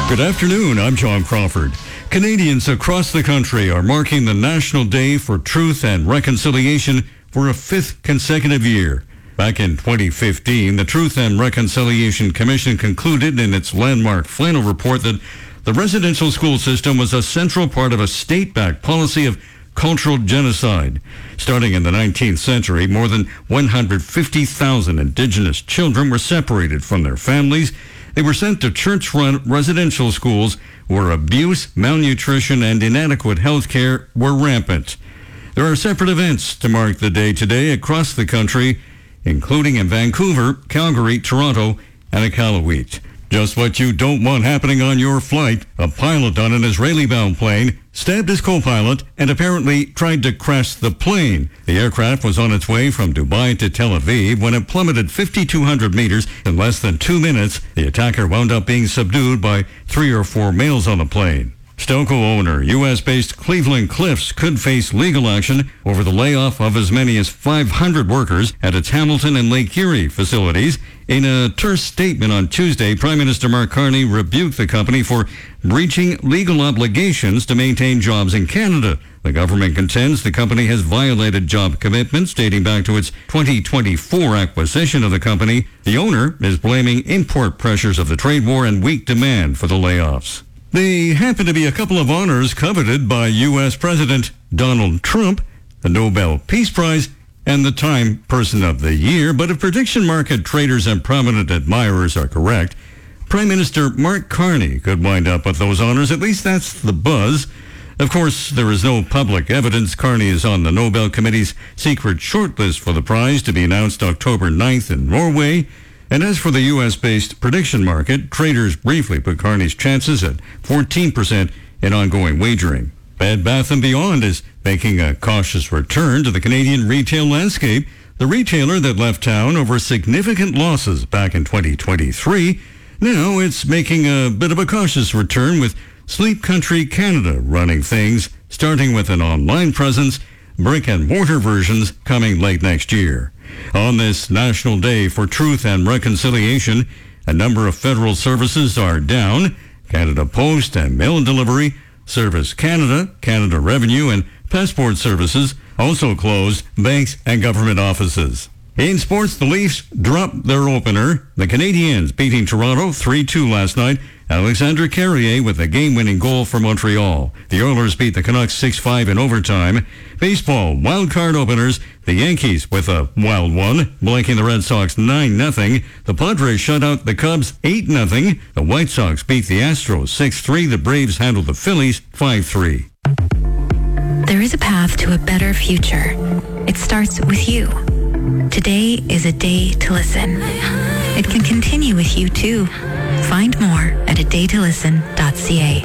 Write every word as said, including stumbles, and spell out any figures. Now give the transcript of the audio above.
Good afternoon, I'm John Crawford. Canadians across the country are marking the National Day for Truth and Reconciliation for a fifth consecutive year. Back in twenty fifteen, the Truth and Reconciliation Commission concluded in its landmark final report that the residential school system was a central part of a state-backed policy of cultural genocide. Starting in the nineteenth century, more than one hundred fifty thousand Indigenous children were separated from their families. They were sent to church-run residential schools where abuse, malnutrition, and inadequate health care were rampant. There are separate events to mark the day today across the country, including in Vancouver, Calgary, Toronto, and Iqaluit. Just what you don't want happening on your flight. A pilot on an Israeli-bound plane stabbed his co-pilot and apparently tried to crash the plane. The aircraft was on its way from Dubai to Tel Aviv when it plummeted fifty-two hundred meters in less than two minutes. The attacker wound up being subdued by three or four males on the plane. Stelco owner U S-based Cleveland Cliffs could face legal action over the layoff of as many as five hundred workers at its Hamilton and Lake Erie facilities. In a terse statement on Tuesday, Prime Minister Mark Carney rebuked the company for breaching legal obligations to maintain jobs in Canada. The government contends the company has violated job commitments dating back to its twenty twenty-four acquisition of the company. The owner is blaming import pressures of the trade war and weak demand for the layoffs. They happen to be a couple of honors coveted by U S President Donald Trump, the Nobel Peace Prize and the Time Person of the Year. But if prediction market traders and prominent admirers are correct, Prime Minister Mark Carney could wind up with those honors. At least that's the buzz. Of course, there is no public evidence Carney is on the Nobel Committee's secret shortlist for the prize to be announced October ninth in Norway. And as for the U S-based prediction market, traders briefly put Carney's chances at fourteen percent in ongoing wagering. Bed Bath and Beyond is making a cautious return to the Canadian retail landscape. The retailer that left town over significant losses back in twenty twenty-three, now it's making a bit of a cautious return with Sleep Country Canada running things, starting with an online presence, brick and mortar versions coming late next year. On this National Day for Truth and Reconciliation, a number of federal services are down. Canada Post and Mail Delivery, Service Canada, Canada Revenue, and Passport Services also closed. Banks and government offices. In sports, the Leafs dropped their opener. The Canadiens beating Toronto three two last night. Alexandre Carrier with a game-winning goal for Montreal. The Oilers beat the Canucks six five in overtime. Baseball, wild card openers. The Yankees with a wild one, blanking the Red Sox nine nothing. The Padres shut out the Cubs eight nothing. The White Sox beat the Astros six three. The Braves handled the Phillies five three. There is a path to a better future. It starts with you. Today is a day to listen. It can continue with you too. Find more at a day to listen dot c a.